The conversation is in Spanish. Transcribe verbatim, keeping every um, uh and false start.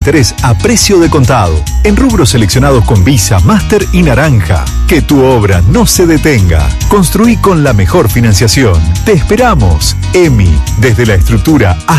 Interés a precio de contado, en rubros seleccionados con Visa, Master y Naranja. Que tu obra no se detenga. Construí con la mejor financiación. Te esperamos. E M I, desde la estructura hasta